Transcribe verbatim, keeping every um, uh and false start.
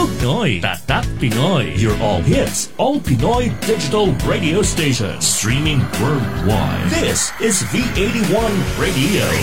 All Pinoy, Tatak Pinoy. Your all hits, all Pinoy digital radio station. Streaming worldwide. This is V eighty-one Radio.